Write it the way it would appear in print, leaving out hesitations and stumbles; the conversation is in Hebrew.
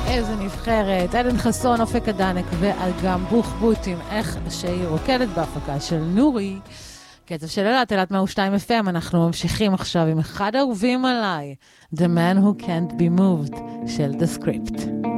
איזה נבחרת, עדן חסון, אופק הדנק ואגם בוחבוטים, איך שהיא רוקדת בהפקה של נורי. קצב של אלת 102 FM, אנחנו ממשיכים עכשיו עם אחד האהובים עליי, The Man Who Can't Be Moved של The Script.